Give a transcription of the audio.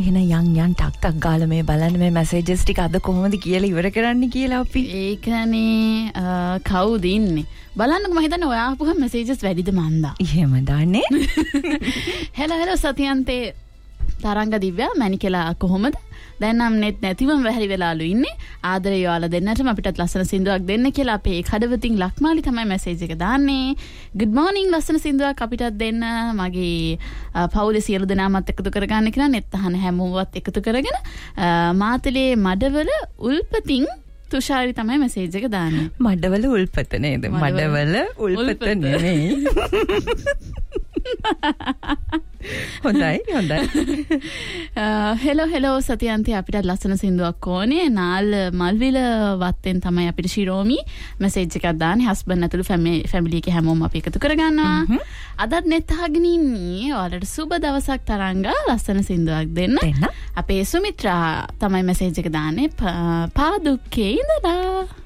එහෙනම් යන් ටක් ගාලා මේ බලන්න මේ මැසේජස් ටික අද කොහොමද කියලා ඉවර කරන්න කියලා අපි. ඒකනේ කවුද ඉන්නේ? බලන්නකෝ මම හිතන්නේ ඔයා ආපුවම මැසේජස් වැඩිද මන්දා. එහෙම දාන්නේ. හෙලෝ සතියන්තේ තරංග දිව්‍යා මැනිකලා කොහොමද? දැන් නම් net නැතිවම වැහැරි වෙලාලු ඉන්නේ. ආදරේ ඔයාලා දෙන්නටම අපිටත් ලස්සන සින්දුවක් දෙන්න කියලා අපේ කඩවතින් ලක්මාලි තමයි මැසේජ් එක දාන්නේ. good morning ලස්සන සින්දුවක් අපිටත් දෙන්න. මගේ පවුලේ සියලු දෙනාමත් එකතු කරගන්න කියලා net අහන හැමෝවත් එකතු කරගෙන මාතලේ මඩවල උල්පතින් තුෂාරි තමයි මැසේජ් එක දාන්නේ. මඩවල උල්පත නේද? මඩවල උල්පත නෙමෙයි. හොඳයි. හෙලෝ සතියන්තේ අපිට ලස්සන සින්දුවක් ඕනේ. නාල් මල්විල වත්තෙන් තමයි අපිට ශිරෝමි මැසේජ් එකක් දාන්නේ. හස්බන්ඩ් ඇතුළු ෆැමිලි එකේ හැමෝම අපි එකතු කරගන්නවා. අදත් net අහගෙන ඉන්නේ. ඔයාලට සුබ දවසක් තරංගා ලස්සන සින්දුවක් දෙන්න. අපේ සුමිත්‍රා තමයි මැසේජ් එක දාන්නේ. පාදුක්කේ ඉඳලා